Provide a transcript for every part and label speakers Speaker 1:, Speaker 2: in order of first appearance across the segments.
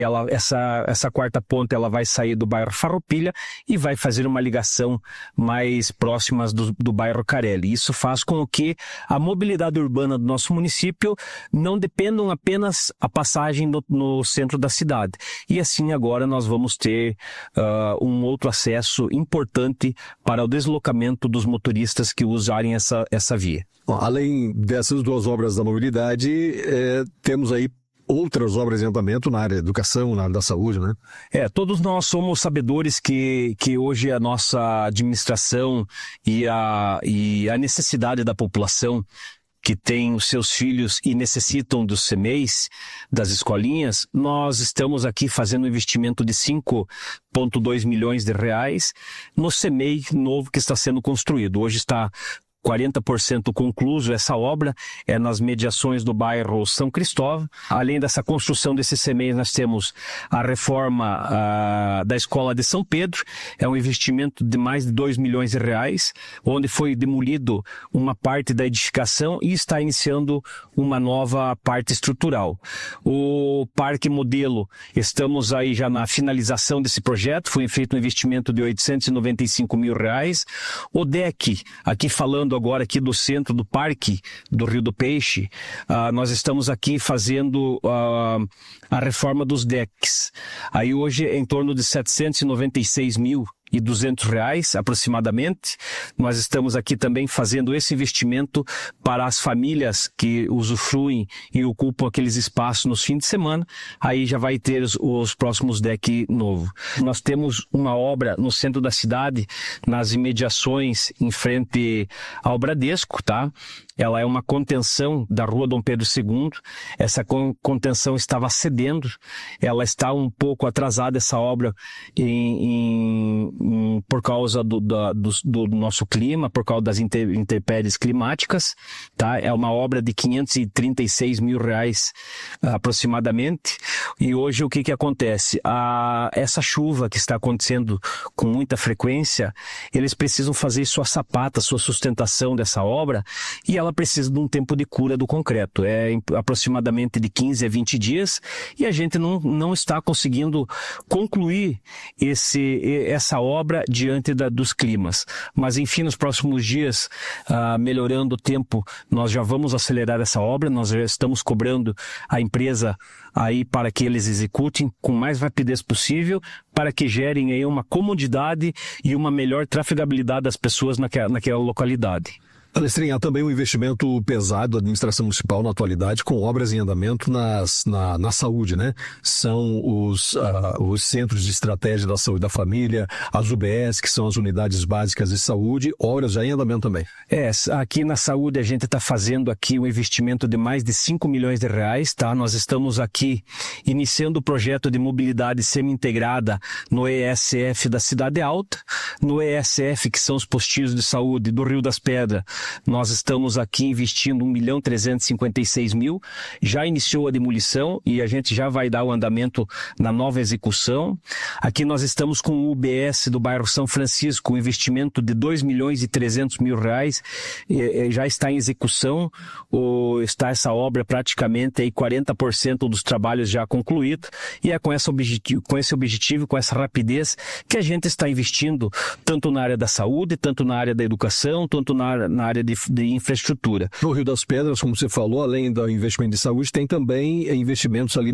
Speaker 1: Essa quarta ponte ela vai sair do bairro Farroupilha e vai fazer uma ligação mais próxima do bairro Carelli. Isso faz com que a mobilidade urbana do nosso município não dependam apenas a passagem no centro da cidade. E assim agora nós vamos ter um outro acesso importante para o deslocamento dos motoristas que usarem essa via.
Speaker 2: Bom, além dessas duas obras da mobilidade, temos aí outras obras em andamento na área da educação, na área da saúde, né?
Speaker 1: Todos nós somos sabedores que hoje a nossa administração e a necessidade da população que tem os seus filhos e necessitam dos CMEIs, das escolinhas, nós estamos aqui fazendo um investimento de 5,2 milhões de reais no CMEI novo que está sendo construído. Hoje está 40% concluso essa obra, nas mediações do bairro São Cristóvão. Além dessa construção desse CMEI, nós temos a reforma da Escola de São Pedro, um investimento de mais de 2 milhões de reais, onde foi demolido uma parte da edificação e está iniciando uma nova parte estrutural. O Parque Modelo, estamos aí já na finalização desse projeto, foi feito um investimento de 895 mil reais. O DEC, aqui falando agora aqui do centro do Parque do Rio do Peixe, nós estamos aqui fazendo a reforma dos decks. Aí hoje é em torno de 796.200 reais aproximadamente. Nós estamos aqui também fazendo esse investimento para as famílias que usufruem e ocupam aqueles espaços nos fins de semana. Aí já vai ter os próximos decks novos. Nós temos uma obra no centro da cidade, nas imediações em frente ao Bradesco, tá? Ela é uma contenção da Rua Dom Pedro II. Essa contenção estava cedendo. Ela está um pouco atrasada, essa obra, por causa do nosso clima, por causa das intempéries climáticas, tá? É uma obra de 536 mil reais aproximadamente. E hoje o que acontece? Essa chuva que está acontecendo com muita frequência, eles precisam fazer sua sapata, sua sustentação dessa obra, e ela precisa de um tempo de cura do concreto. É aproximadamente de 15 a 20 dias, e a gente não está conseguindo concluir essa obra diante dos climas. Mas enfim, nos próximos dias, melhorando o tempo, nós já vamos acelerar essa obra. Nós já estamos cobrando a empresa aí para que eles executem com mais rapidez possível, para que gerem aí uma comodidade e uma melhor trafegabilidade das pessoas naquela localidade.
Speaker 2: Palestrinha, há também um investimento pesado da administração municipal na atualidade com obras em andamento na saúde, né? São os centros de estratégia da saúde da família, as UBS, que são as unidades básicas de saúde, obras já em andamento também.
Speaker 1: Aqui na saúde a gente está fazendo aqui um investimento de mais de 5 milhões de reais, tá? Nós estamos aqui iniciando o projeto de mobilidade semi-integrada no ESF da Cidade Alta, no ESF, que são os postinhos de saúde do Rio das Pedras. Nós estamos aqui investindo 1.356.000, já iniciou a demolição e a gente já vai dar o andamento na nova execução. Aqui nós estamos com o UBS do bairro São Francisco, um investimento de 2.300.000 reais, já está em execução, está essa obra praticamente aí 40% dos trabalhos já concluídos, e é com esse objetivo, com essa rapidez que a gente está investindo tanto na área da saúde, tanto na área da educação, tanto na área de infraestrutura.
Speaker 2: No Rio das Pedras, como você falou, além do investimento de saúde, tem também investimentos ali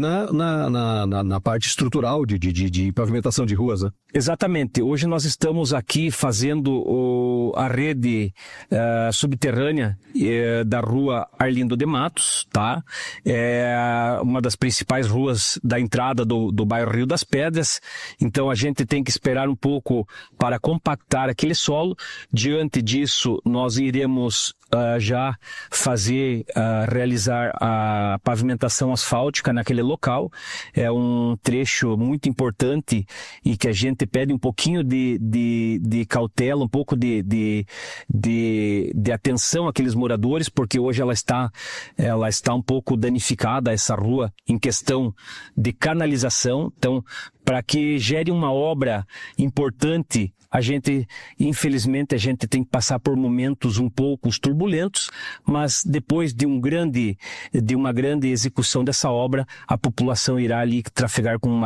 Speaker 2: na parte estrutural de pavimentação de ruas, né?
Speaker 1: Exatamente. Hoje nós estamos aqui fazendo a rede subterrânea da rua Arlindo de Matos, tá? É uma das principais ruas da entrada do bairro Rio das Pedras. Então a gente tem que esperar um pouco para compactar aquele solo. Diante disso, nós iremos já realizar a pavimentação asfáltica naquele local. É um trecho muito importante e que a gente pede um pouquinho de cautela, um pouco de atenção àqueles moradores, porque hoje ela está um pouco danificada, essa rua, em questão de canalização. Então, para que gere uma obra importante, infelizmente, a gente tem que passar por momentos um pouco turbulentos, mas depois de uma grande execução dessa obra, a população irá ali trafegar com uma